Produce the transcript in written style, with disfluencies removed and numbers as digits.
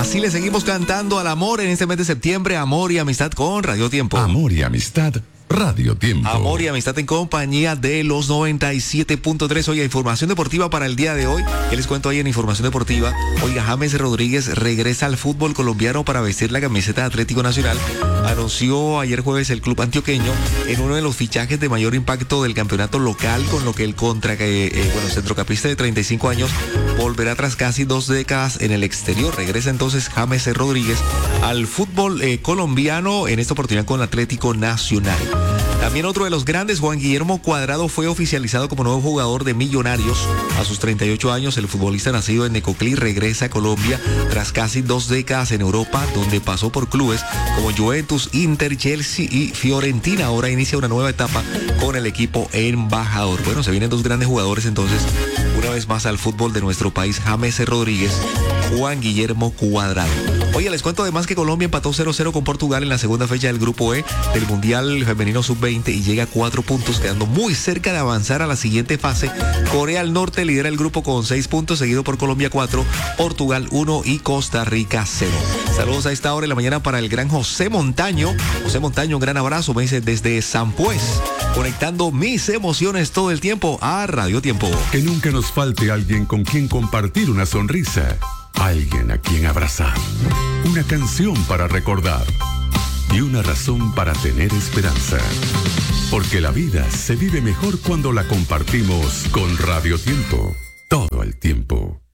Así le seguimos cantando al amor en este mes de septiembre. Amor y amistad con Radio Tiempo. Amor y amistad, Radio Tiempo. Amor y amistad en compañía de los 97.3. Oiga, información deportiva para el día de hoy. ¿Qué les cuento ahí en información deportiva? Oiga, James Rodríguez regresa al fútbol colombiano para vestir la camiseta de Atlético Nacional. Anunció ayer jueves el club antioqueño en uno de los fichajes de mayor impacto del campeonato local, con lo que el centrocampista de 35 años volverá tras casi 2 décadas en el exterior. Regresa entonces James Rodríguez al fútbol colombiano, en esta oportunidad con Atlético Nacional. También otro de los grandes, Juan Guillermo Cuadrado, fue oficializado como nuevo jugador de Millonarios. A sus 38 años, el futbolista nacido en Necoclí regresa a Colombia tras casi 2 décadas en Europa, donde pasó por clubes como Juventus, Inter, Chelsea y Fiorentina. Ahora inicia una nueva etapa con el equipo embajador. Bueno, se vienen 2 grandes jugadores entonces, una vez más al fútbol de nuestro país, James Rodríguez, Juan Guillermo Cuadrado. Oye, les cuento además que Colombia empató 0-0 con Portugal en la segunda fecha del Grupo E del Mundial Femenino Sub-20 y llega a 4 puntos, quedando muy cerca de avanzar a la siguiente fase. Corea del Norte lidera el grupo con 6 puntos, seguido por Colombia 4, Portugal 1 y Costa Rica 0. Saludos a esta hora de la mañana para el gran José Montaño. José Montaño, un gran abrazo, me dice desde San Pues, conectando mis emociones todo el tiempo a Radio Tiempo. Que nunca nos falte alguien con quien compartir una sonrisa, alguien a quien abrazar, una canción para recordar y una razón para tener esperanza. Porque la vida se vive mejor cuando la compartimos con Radio Tiempo, todo el tiempo.